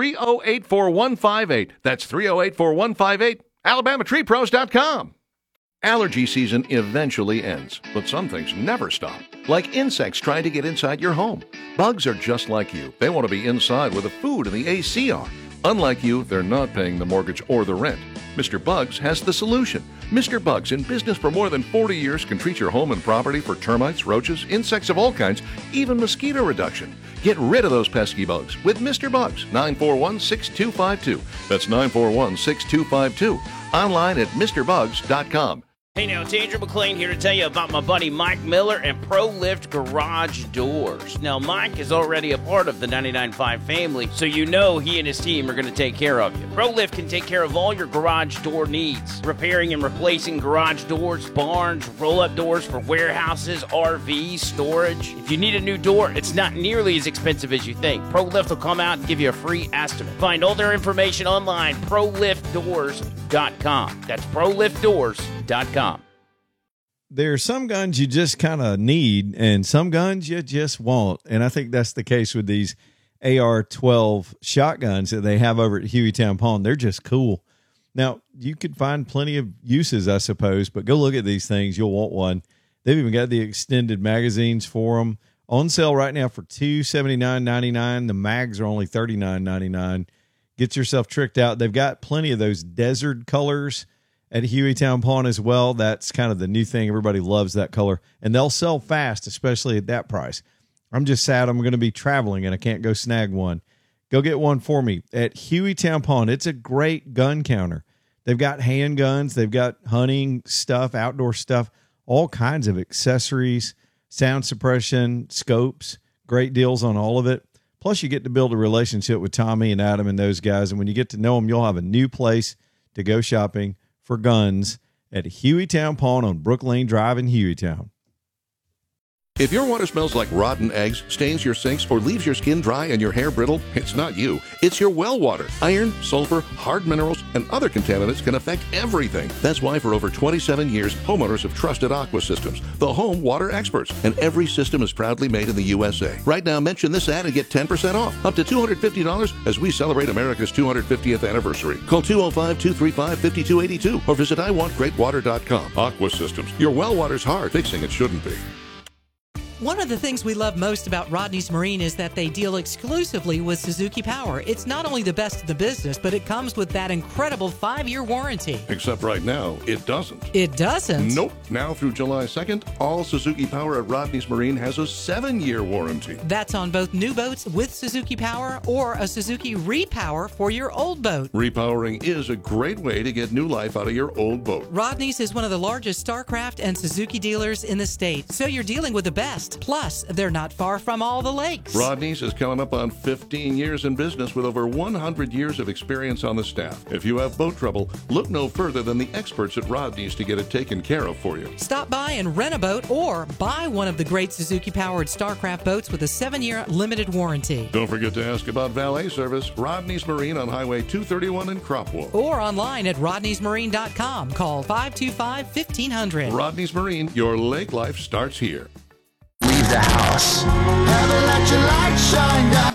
308-4158. That's 308-4158. AlabamaTreePros.com. Allergy season eventually ends, but some things never stop. Like insects trying to get inside your home. Bugs are just like you. They want to be inside where the food and the AC are. Unlike you, they're not paying the mortgage or the rent. Mr. Bugs has the solution. Mr. Bugs, in business for more than 40 years, can treat your home and property for termites, roaches, insects of all kinds, even mosquito reduction. Get rid of those pesky bugs with Mr. Bugs, 941-6252. That's 941-6252. Online at MrBugs.com. Hey now, it's Andrew McLean here to tell you about my buddy Mike Miller and ProLift Garage Doors. Now, Mike is already a part of the 99.5 family, so you know he and his team are going to take care of you. ProLift can take care of all your garage door needs, repairing and replacing garage doors, barns, roll-up doors for warehouses, RVs, storage. If you need a new door, it's not nearly as expensive as you think. ProLift will come out and give you a free estimate. Find all their information online, ProLiftDoors.com. That's ProLiftDoors.com. There are some guns you just kind of need and some guns you just want. And I think that's the case with these AR-12 shotguns that they have over at Hueytown Pawn. They're just cool. Now, you could find plenty of uses, I suppose, but go look at these things. You'll want one. They've even got the extended magazines for them. On sale right now for $279.99. The mags are only $39.99. Get yourself tricked out. They've got plenty of those desert colors at Hueytown Pawn as well. That's kind of the new thing. Everybody loves that color. And they'll sell fast, especially at that price. I'm just sad I'm going to be traveling and I can't go snag one. Go get one for me at Hueytown Pawn. It's a great gun counter. They've got handguns. They've got hunting stuff, outdoor stuff, all kinds of accessories, sound suppression, scopes, great deals on all of it. Plus, you get to build a relationship with Tommy and Adam and those guys. And when you get to know them, you'll have a new place to go shopping for guns at Hueytown Pawn on Brook Lane Drive in Hueytown. If your water smells like rotten eggs, stains your sinks, or leaves your skin dry and your hair brittle, it's not you. It's your well water. Iron, sulfur, hard minerals, and other contaminants can affect everything. That's why for over 27 years, homeowners have trusted Aqua Systems, the home water experts, and every system is proudly made in the USA. Right now, mention this ad and get 10% off, up to $250 as we celebrate America's 250th anniversary. Call 205-235-5282 or visit iwantgreatwater.com. Aqua Systems, your well water's hard, fixing it shouldn't be. One of the things we love most about Rodney's Marine is that they deal exclusively with Suzuki Power. It's not only the best in the business, but it comes with that incredible 5-year warranty. Except right now, it doesn't. It doesn't? Nope. Now through July 2nd, all Suzuki Power at Rodney's Marine has a 7-year warranty. That's on both new boats with Suzuki Power or a Suzuki Repower for your old boat. Repowering is a great way to get new life out of your old boat. Rodney's is one of the largest StarCraft and Suzuki dealers in the state, so you're dealing with the best. Plus, they're not far from all the lakes. Rodney's is coming up on 15 years in business with over 100 years of experience on the staff. If you have boat trouble, look no further than the experts at Rodney's to get it taken care of for you. Stop by and rent a boat or buy one of the great Suzuki-powered StarCraft boats with a 7-year limited warranty. Don't forget to ask about valet service. Rodney's Marine on Highway 231 in Cropwell. Or online at rodneysmarine.com. Call 525-1500. Rodney's Marine, your lake life starts here. Leave the house. Never let your light shine down.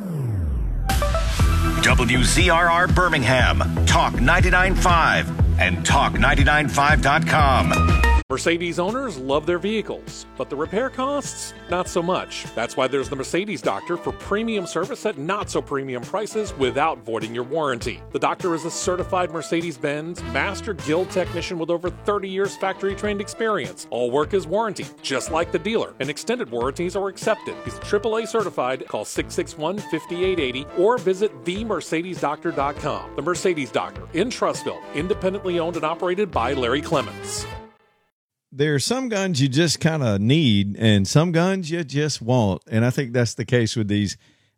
WZRR Birmingham, Talk 99.5 and Talk99.5.com. Mercedes owners love their vehicles, but the repair costs, not so much. That's why there's the Mercedes Doctor for premium service at not so premium prices without voiding your warranty. The doctor is a certified Mercedes-Benz Master Guild technician with over 30 years factory trained experience. All work is warranted, just like the dealer, and extended warranties are accepted. He's AAA certified. Call 661-5880 or visit themercedesdoctor.com. The Mercedes Doctor in Trussville, independently owned and operated by Larry Clements. There are some guns you just kind of need and some guns you just want. And I think that's the case with these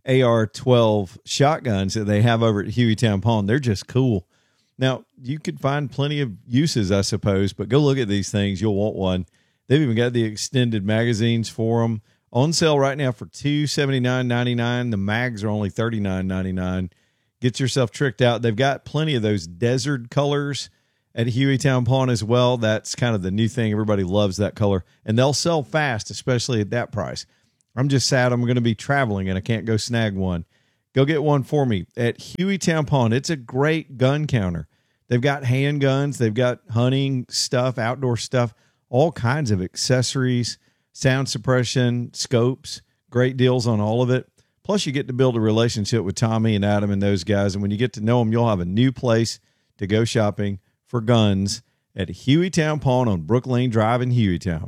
AR-12 shotguns that they have over at Hueytown Pawn. They're just cool. Now, you could find plenty of uses, I suppose, but go look at these things. You'll want one. They've even got the extended magazines for them. On sale right now for $279.99. The mags are only $39.99. Get yourself tricked out. They've got plenty of those desert colors at Hueytown Pawn as well. That's kind of the new thing. Everybody loves that color. And they'll sell fast, especially at that price. I'm just sad I'm going to be traveling and I can't go snag one. Go get one for me at Hueytown Pawn. It's a great gun counter. They've got handguns. They've got hunting stuff, outdoor stuff, all kinds of accessories, sound suppression, scopes, great deals on all of it. Plus, you get to build a relationship with Tommy and Adam and those guys. And when you get to know them, you'll have a new place to go shopping for guns at Hueytown Pawn on Brook Lane Drive in Hueytown.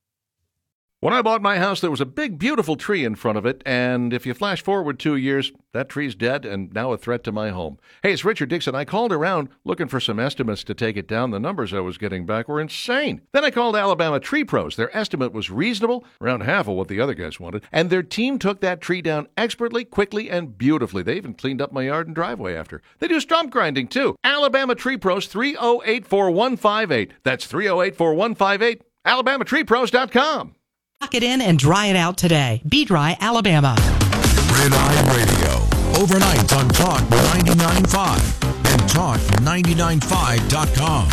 When I bought my house, there was a big, beautiful tree in front of it, and if you flash forward 2 years, that tree's dead and now a threat to my home. Hey, it's Richard Dixon. I called around looking for some estimates to take it down. The numbers I was getting back were insane. Then I called Alabama Tree Pros. Their estimate was reasonable, around half of what the other guys wanted, and their team took that tree down expertly, quickly, and beautifully. They even cleaned up my yard and driveway after. They do stump grinding, too. Alabama Tree Pros, 308-4158. That's 308-4158. AlabamaTreePros.com. Lock it in and dry it out today. Be Dry, Alabama. Red Eye Radio. Overnight on Talk 99.5 and Talk995.com.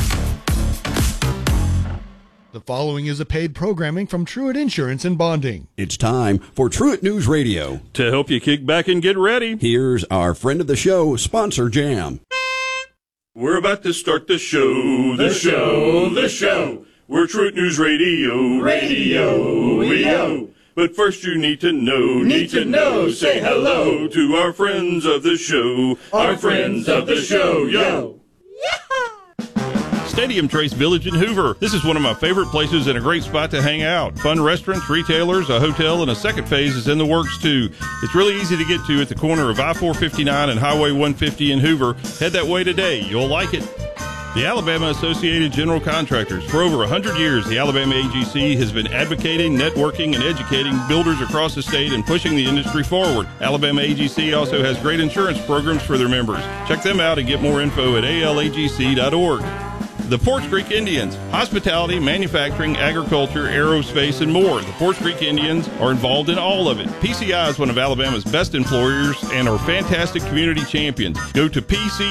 The following is a paid programming from Truett Insurance and Bonding. It's time for Truett News Radio. To help you kick back and get ready, here's our friend of the show, Sponsor Jam. We're about to start the show. We're Truett News Radio. But first you need to know, say hello to our friends of the show. Yo. Stadium Trace Village in Hoover. This is one of my favorite places and a great spot to hang out. Fun restaurants, retailers, a hotel, and a second phase is in the works too. It's really easy to get to at the corner of I-459 and Highway 150 in Hoover. Head that way today. You'll like it. The Alabama Associated General Contractors. For over 100 years, the Alabama AGC has been advocating, networking, and educating builders across the state and pushing the industry forward. Alabama AGC also has great insurance programs for their members. Check them out and get more info at alagc.org. The Porch Creek Indians, hospitality, manufacturing, agriculture, aerospace, and more. The Porch Creek Indians are involved in all of it. PCI is one of Alabama's best employers and are fantastic community champions. Go to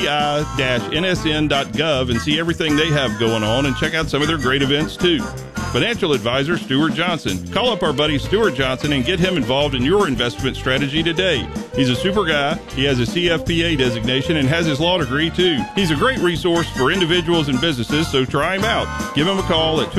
pci-nsn.gov and see everything they have going on and check out some of their great events too. Financial advisor Stuart Johnson. Call up our buddy Stuart Johnson and get him involved in your investment strategy today. He's a super guy. He has a CFPA designation and has his law degree too. He's a great resource for individuals and businesses, so try him out. Give him a call at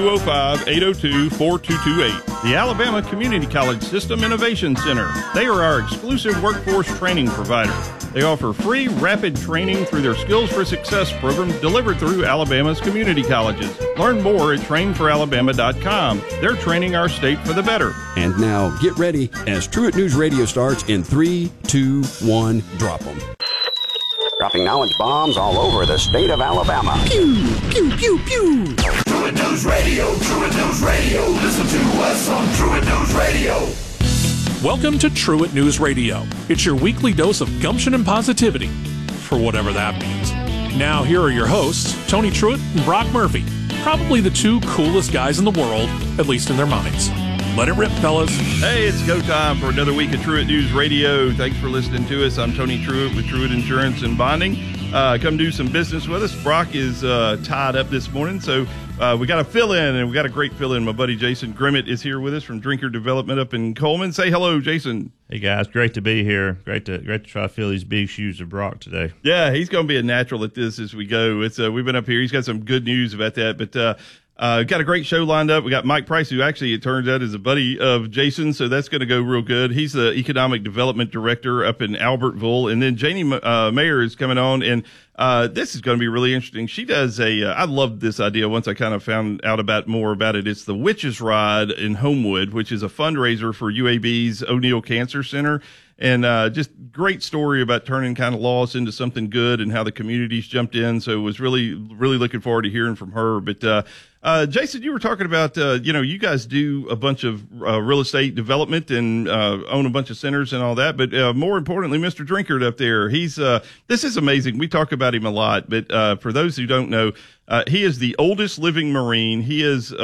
205-802-4228. The Alabama Community College System Innovation Center. They are our exclusive workforce training provider. They offer free, rapid training through their Skills for Success program delivered through Alabama's community colleges. Learn more at trainforalabama.com. They're training our state for the better. And now, get ready as Truett News Radio starts in 3, 2, 1, drop them. Dropping knowledge bombs all over the state of Alabama. Pew, pew, pew, pew. Truett News Radio, Truett News Radio. Listen to us on Truett News Radio. Welcome to Truett News Radio. It's your weekly dose of gumption and positivity, for whatever that means. Now, here are your hosts, Tony Truett and Brock Murphy. Probably the two coolest guys in the world, at least in their minds. Let it rip, fellas. Hey, it's go time for another week of Truett News Radio. Thanks for listening to us. I'm Tony Truett with Truett Insurance and Bonding. Come do some business with us. Brock is tied up this morning, so we got a fill-in, and we got a great fill-in. My buddy Jason Grimmett is here with us from Drinker Development up in Coleman. Say hello, Jason. Hey, guys. Great to be here. Great to try to fill these big shoes of Brock today. Yeah, he's going to be a natural at this as we go. It's we've been up here. He's got some good news about that, but Got a great show lined up. We got Mike Price, who actually, it turns out, is a buddy of Jason, so that's going to go real good. He's the Economic Development Director up in Albertville. And then Janie Mayer is coming on, and this is going to be really interesting. She does I loved this idea once I kind of found out more about it. It's the Witches Ride in Homewood, which is a fundraiser for UAB's O'Neill Cancer Center. And just great story about turning kind of loss into something good and how the community's jumped in. So it was really, really looking forward to hearing from her. But Jason, you were talking about, you guys do a bunch of real estate development and own a bunch of centers and all that. But more importantly, Mr. Drinkard up there, this is amazing. We talk about him a lot. But for those who don't know, he is the oldest living Marine. He is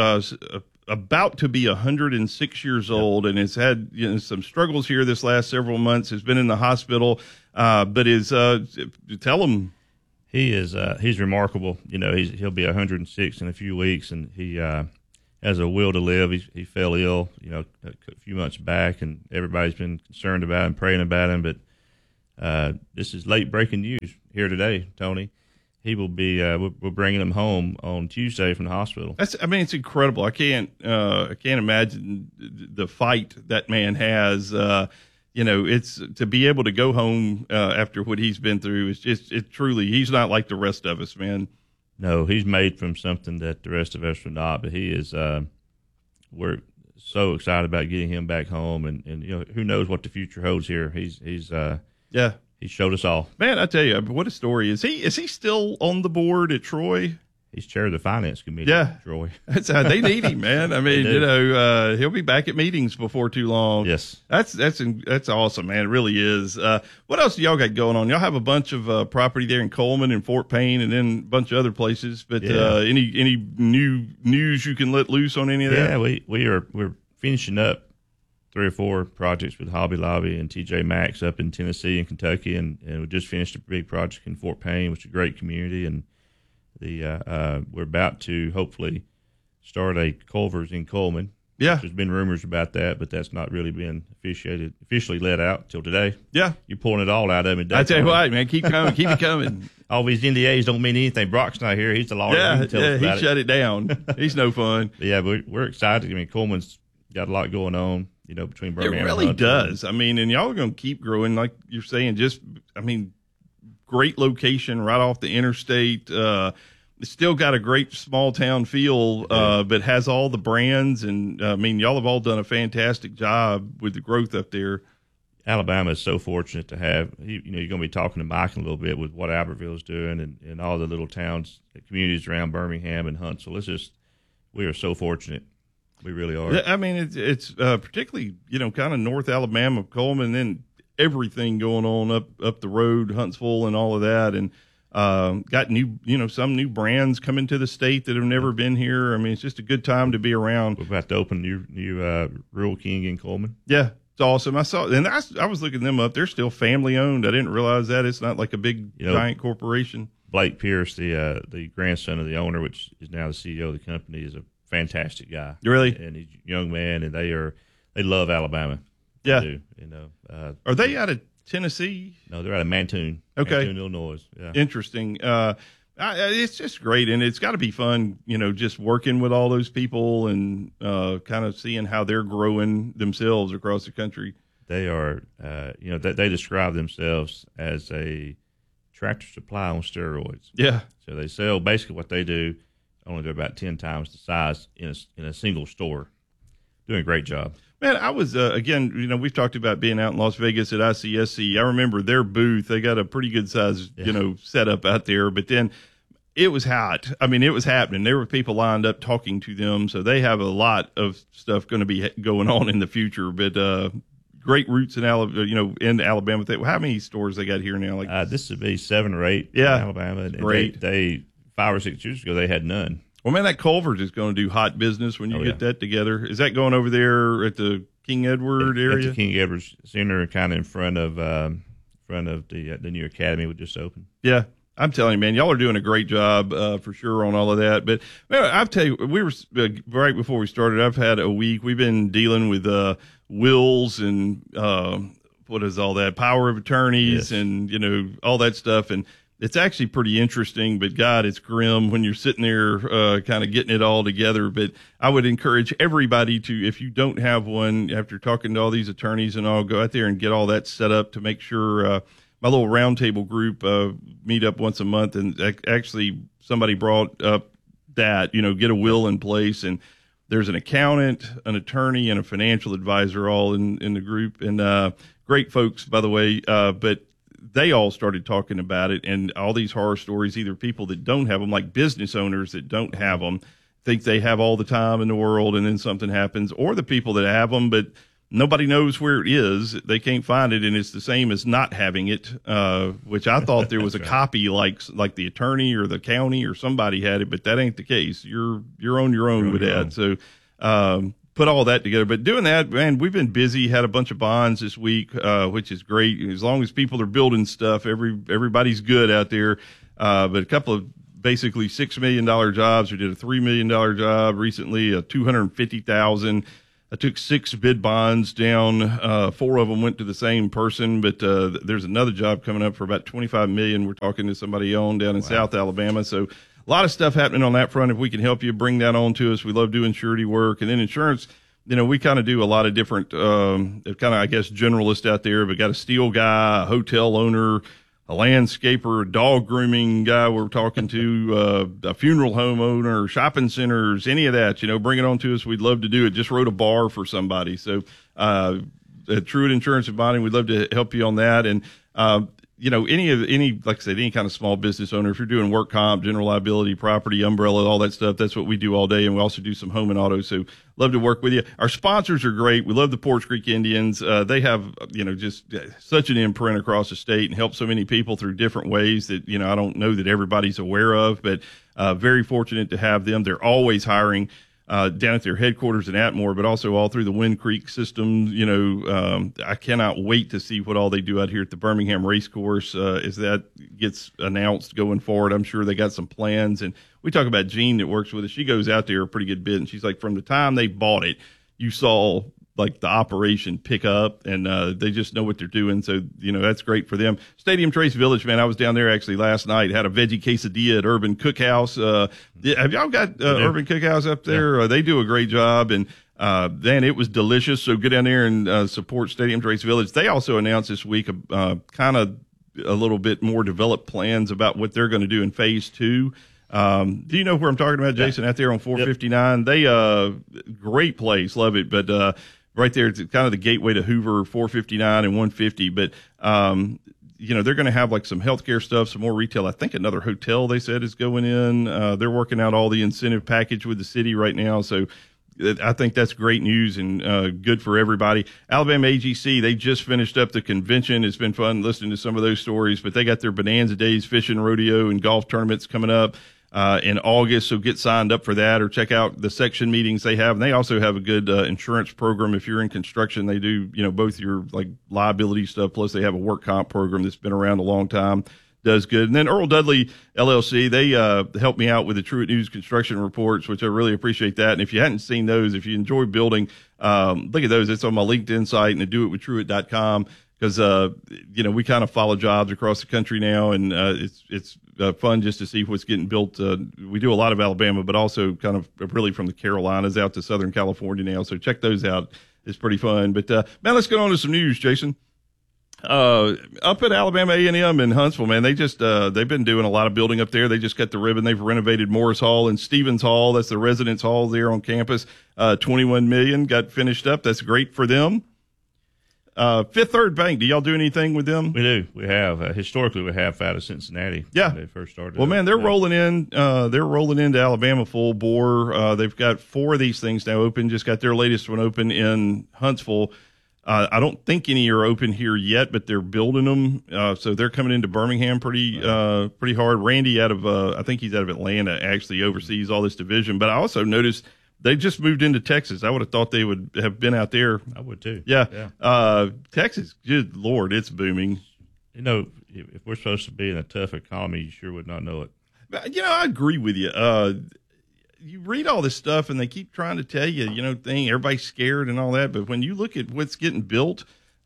about to be 106 years old and has had some struggles here this last several months, has been in the hospital, but is tell him. He's remarkable. He'll be 106 in a few weeks, and he has a will to live. He fell ill, a few months back, and everybody's been concerned about him, praying about him, but this is late breaking news here today, Tony. He will be. We're bringing him home on Tuesday from the hospital. It's incredible. I can't imagine the fight that man has. It's to be able to go home after what he's been through. It's truly. He's not like the rest of us, man. No, he's made from something that the rest of us are not. But he is. We're so excited about getting him back home, and who knows what the future holds here. He's yeah. He showed us all. Man, I tell you, what a story. Is he still on the board at Troy? He's chair of the finance committee at Troy. They need him, man. I mean, he'll be back at meetings before too long. Yes. That's awesome, man. It really is. What else do y'all got going on? Y'all have a bunch of property there in Coleman and Fort Payne and then a bunch of other places. But any new news you can let loose on any of that? Yeah, we're finishing up 3 or 4 projects with Hobby Lobby and TJ Maxx up in Tennessee and Kentucky, and we just finished a big project in Fort Payne, which is a great community, and we're about to hopefully start a Culver's in Coleman. Yeah, there's been rumors about that, but that's not really been officially let out till today. Yeah, you're pulling it all out of me. I tell you what, man, keep coming, keep it coming. All these NDAs don't mean anything. Brock's not here; he's the lawyer. Yeah, he shut it down. He's no fun. But yeah, but we're excited. I mean, Coleman's got a lot going on. Between Birmingham, it really does. I mean, and y'all are going to keep growing, like you're saying. Great location right off the interstate. It's still got a great small town feel, but has all the brands. And y'all have all done a fantastic job with the growth up there. Alabama is so fortunate to have. You're going to be talking to Mike in a little bit with what Albertville is doing and all the little towns, communities around Birmingham and Huntsville. We are so fortunate. We really are. I mean, it's particularly, kind of North Alabama, Coleman, and then everything going on up the road, Huntsville and all of that. And got new, some new brands coming to the state that have never been here. I mean, it's just a good time to be around. We're about to open new Rural King in Coleman. Yeah, it's awesome. I saw, and I was looking them up. They're still family owned. I didn't realize that. It's not like a big giant corporation. Blake Pierce, the grandson of the owner, which is now the CEO of the company, is a fantastic guy. Really? And he's a young man, and they love Alabama. Yeah. They do, Are they out of Tennessee? No, they're out of Mantoon. Okay. Mantoon, Illinois. Yeah. Interesting. It's just great, and it's got to be fun, just working with all those people and kind of seeing how they're growing themselves across the country. They are, they describe themselves as a Tractor Supply on steroids. Yeah. So they sell basically what they do. Only they're about 10 times the size in a single store. Doing a great job. Man, I was, again, we've talked about being out in Las Vegas at ICSC. I remember their booth. They got a pretty good size, setup out there. But then it was hot. I mean, it was happening. There were people lined up talking to them. So they have a lot of stuff going to be going on in the future. But great roots in Alabama. How many stores they got here now? This would be 7 or 8 in Alabama. And great. They 5 or 6 years ago, they had none. Well, man, that Culver's is going to do hot business when you get that together. Is that going over there at the King Edward area? At the King Edward Center, kind of in front of the new academy we just opened. Yeah, I'm telling you, man, y'all are doing a great job for sure on all of that. But man, I'll tell you, we were right before we started. I've had a week. We've been dealing with wills and what is all that, power of attorneys and all that stuff. And it's actually pretty interesting, but God, it's grim when you're sitting there kind of getting it all together. But I would encourage everybody to, if you don't have one, after talking to all these attorneys and all, go out there and get all that set up to make sure. My little roundtable group meet up once a month, and actually somebody brought up that, get a will in place, and there's an accountant, an attorney, and a financial advisor all in the group, and great folks, by the way, but they all started talking about it, and all these horror stories, either people that don't have them, like business owners that don't have them, think they have all the time in the world, and then something happens, or the people that have them, but nobody knows where it is. They can't find it, and it's the same as not having it, which I thought there was a copy like the attorney or the county or somebody had it, but that ain't the case. You're on your own with that. So put all that together. But doing that, man, we've been busy, had a bunch of bonds this week, which is great. As long as people are building stuff, everybody's good out there. But a couple of basically $6 million jobs. We did a $3 million job recently, a $250,000. I took 6 bid bonds down. 4 of them went to the same person, but there's another job coming up for about $25 million. We're talking to somebody down in South Alabama. So a lot of stuff happening on that front. If we can help you, bring that on to us. We love doing surety work. And then insurance, we kind of do a lot of different, generalist out there. We got a steel guy, a hotel owner, a landscaper, a dog grooming guy we're talking to, a funeral home owner, shopping centers, any of that, bring it on to us. We'd love to do it. Just wrote a bar for somebody. So, at Truett Insurance and Bonding, we'd love to help you on that. And, like I said, any kind of small business owner, if you're doing work comp, general liability, property, umbrella, all that stuff, that's what we do all day. And we also do some home and auto. So love to work with you. Our sponsors are great. We love the Poarch Creek Indians. They have, just such an imprint across the state and help so many people through different ways that, I don't know that everybody's aware of, but very fortunate to have them. They're always hiring. Down at their headquarters in Atmore, but also all through the Wind Creek system. I cannot wait to see what all they do out here at the Birmingham Racecourse as that gets announced going forward. I'm sure they got some plans. And we talk about Jean that works with us. She goes out there a pretty good bit, and she's like, from the time they bought it, you saw like the operation pick up, and they just know what they're doing. So, that's great for them. Stadium Trace Village, man, I was down there actually last night, had a veggie quesadilla at Urban Cookhouse. Have y'all got Urban Cookhouse up there? Yeah. They do a great job, and man, it was delicious. So get down there and support Stadium Trace Village. They also announced this week kind of a little bit more developed plans about what they're going to do in phase 2. Do you know where I'm talking about, Jason? Out there on 459. Yep. They great place, love it, but right there, it's kind of the gateway to Hoover, 459 and 150. But, they're going to have like some healthcare stuff, some more retail. I think another hotel, they said, is going in. They're working out all the incentive package with the city right now. So I think that's great news and good for everybody. Alabama AGC, they just finished up the convention. It's been fun listening to some of those stories, but they got their Bonanza Days fishing, rodeo, and golf tournaments coming up in August. So get signed up for that or check out the section meetings they have. And they also have a good insurance program. If you're in construction, they do, both your like liability stuff, plus they have a work comp program that's been around a long time. Does good. And then Earl Dudley LLC, they helped me out with the Truett News construction reports, which I really appreciate that. And if you hadn't seen those, if you enjoy building, look at those. It's on my LinkedIn site and doitwithtruett.com because, we kind of follow jobs across the country now, and it's fun just to see what's getting built. We do a lot of Alabama, but also kind of really from the Carolinas out to Southern California now. So check those out. It's pretty fun. But, man, let's get on to some news, Jason. Up at Alabama A&M in Huntsville, man, they just, they've been doing a lot of building up there. They just got the ribbon. They've renovated Morris Hall and Stevens Hall. That's the residence hall there on campus. $21 million got finished up. That's great for them. Fifth Third Bank, do y'all do anything with them? We do. We have. Historically, we have out of Cincinnati. Yeah. When they first started. Well, man, they're rolling in. They're rolling into Alabama full bore. They've got 4 of these things now open. Just got their latest one open in Huntsville. I don't think any are open here yet, but they're building them. So they're coming into Birmingham pretty hard. Randy I think he's out of Atlanta, actually oversees all this division. But I also noticed they just moved into Texas. I would have thought they would have been out there. I would too. Yeah. Texas, good Lord, it's booming. If we're supposed to be in a tough economy, you sure would not know it. I agree with you. You read all this stuff and they keep trying to tell you, everybody's scared and all that. But when you look at what's getting built,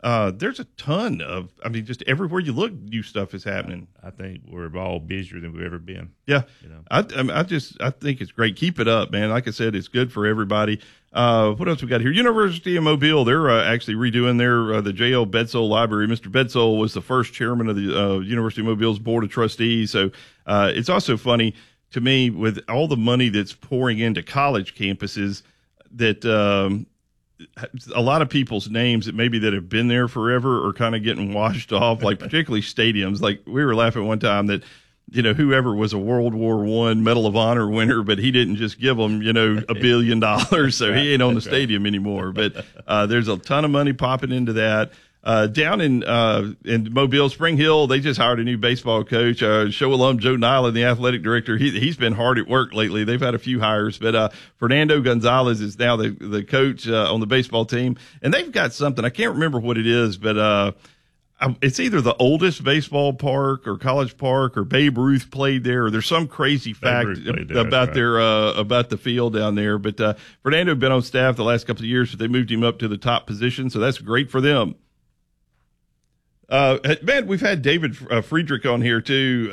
there's a ton of, I mean, just everywhere you look, new stuff is happening. I think we're all busier than we've ever been. Yeah. You know? I think it's great. Keep it up, man. Like I said, it's good for everybody. What else we got here? University of Mobile, they're actually redoing the J.L. Bedsole Library. Mr. Bedsole was the first chairman of the University of Mobile's Board of Trustees. So it's also funny to me with all the money that's pouring into college campuses that a lot of people's names that maybe that have been there forever are kind of getting washed off, like particularly stadiums. Like we were laughing one time that, you know, whoever was a World War I Medal of Honor winner, but he didn't just give them, you know, $1 billion. So he ain't on the stadium anymore. But there's a ton of money popping into that. Down in Mobile, Spring Hill, they just hired a new baseball coach, show alum Joe Nyland, the athletic director. He's been hard at work lately. They've had a few hires, but Fernando Gonzalez is now the coach on the baseball team, and they've got something. I can't remember what it is, but it's either the oldest baseball park or college park or Babe Ruth played there, or there's some crazy fact about about the field down there. But Fernando had been on staff the last couple of years, but they moved him up to the top position, so that's great for them. Man, we've had David Friedrich on here too.